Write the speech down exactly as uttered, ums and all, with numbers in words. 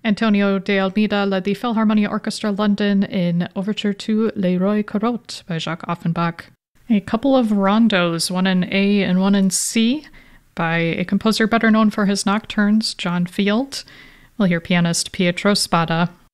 Antonio de Almeida led the Philharmonia Orchestra London in Overture to Le Roi Corot by Jacques Offenbach. A couple of rondos, one in A and one in C, by a composer better known for his nocturnes, John Field. We'll hear pianist Pietro Spada